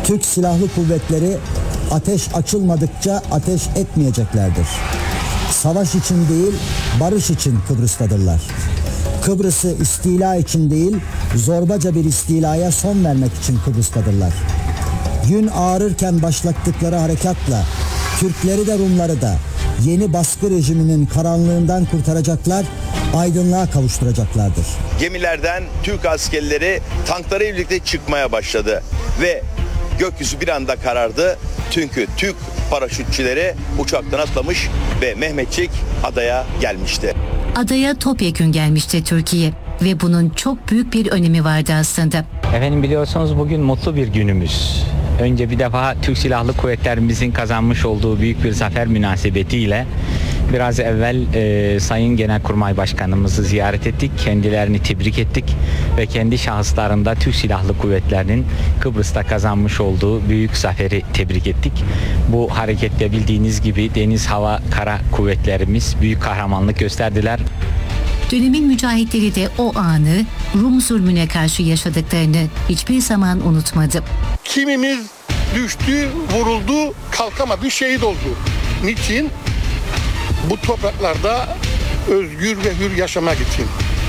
Türk Silahlı Kuvvetleri ateş açılmadıkça ateş etmeyeceklerdir. Savaş için değil, barış için Kıbrıs'tadırlar. Kıbrıs'ı istila için değil, zorbaca bir istilaya son vermek için Kıbrıs'tadırlar. Gün ağarırken başlattıkları harekatla Türkleri de Rumları da yeni baskı rejiminin karanlığından kurtaracaklar, aydınlığa kavuşturacaklardır. Gemilerden Türk askerleri tanklarıyla birlikte çıkmaya başladı ve gökyüzü bir anda karardı. Çünkü Türk paraşütçüleri uçaktan atlamış ve Mehmetçik adaya gelmişti. Adaya topyekün gelmişti Türkiye ve bunun çok büyük bir önemi vardı aslında. Efendim biliyorsunuz bugün mutlu bir günümüz. Önce bir defa Türk Silahlı Kuvvetlerimizin kazanmış olduğu büyük bir zafer münasebetiyle biraz evvel Sayın Genelkurmay Başkanımızı ziyaret ettik. Kendilerini tebrik ettik ve kendi şahıslarında Türk Silahlı Kuvvetleri'nin Kıbrıs'ta kazanmış olduğu büyük zaferi tebrik ettik. Bu hareketle bildiğiniz gibi deniz, hava, kara kuvvetlerimiz büyük kahramanlık gösterdiler. Dönemin mücahitleri de o anı Rum zulmüne karşı yaşadıklarını hiçbir zaman unutmadı. Kimimiz düştü, vuruldu, kalkamadı, şehit oldu. Niçin? Bu topraklarda özgür ve hür yaşamak için.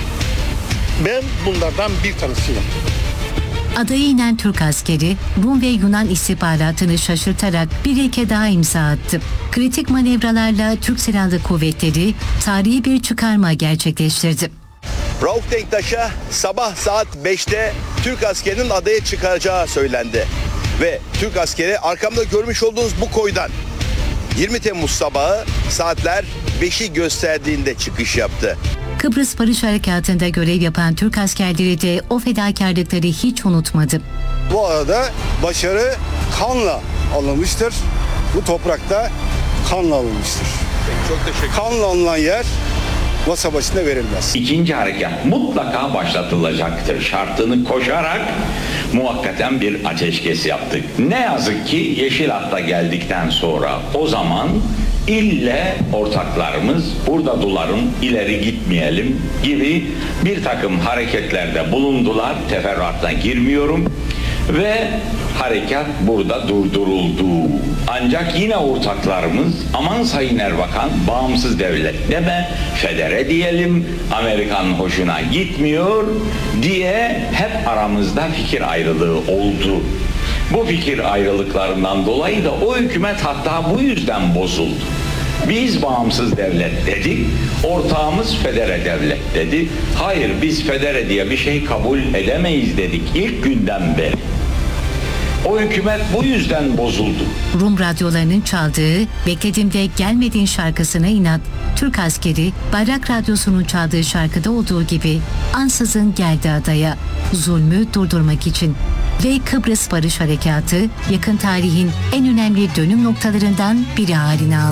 Ben bunlardan bir tanesiyim. Adaya inen Türk askeri Rum ve Yunan istihbaratını şaşırtarak bir ilke daha imza attı. Kritik manevralarla Türk Silahlı Kuvvetleri tarihi bir çıkarma gerçekleştirdi. Rauf Denktaş'a sabah saat 5'te Türk askerinin adaya çıkaracağı söylendi. Ve Türk askeri arkamda görmüş olduğunuz bu koydan 20 Temmuz sabahı saatler 5'i gösterdiğinde çıkış yaptı. Kıbrıs Barış Harekatı'nda görev yapan Türk askerleri de o fedakarlıkları hiç unutmadı. Bu arada başarı kanla alınmıştır. Bu toprakta kanla alınmıştır. Çok teşekkür ederim. Kanla alınan yer masa başında verilmez. İkinci harekat mutlaka başlatılacaktır şartını koşarak muhakkaten bir ateşkes yaptık. Ne yazık ki Yeşil Hat'ta geldikten sonra o zaman ille ortaklarımız burada duralım, ileri gitmeyelim gibi bir takım hareketlerde bulundular. Teferruatına girmiyorum ve harekat burada durduruldu. Ancak yine ortaklarımız aman Sayın Erbakan bağımsız devlet deme, federe diyelim, Amerika'nın hoşuna gitmiyor diye hep aramızda fikir ayrılığı oldu. Bu fikir ayrılıklarından dolayı da o hükümet hatta bu yüzden bozuldu. Biz bağımsız devlet dedik, ortağımız federe devlet dedi. Hayır, biz federe diye bir şey kabul edemeyiz dedik ilk günden beri. O hükümet bu yüzden bozuldu. Rum radyolarının çaldığı "Beklediğimde gelmediğin" şarkısına inat, Türk askeri Bayrak Radyosu'nun çaldığı şarkıda olduğu gibi ansızın geldi adaya zulmü durdurmak için. Ve Kıbrıs Barış Harekatı yakın tarihin en önemli dönüm noktalarından biri haline aldı.